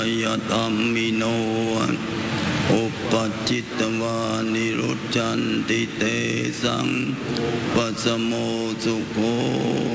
ยตัมมิโนอุปจิตตวานิรุจจันติเตสังปัสสโมสุโข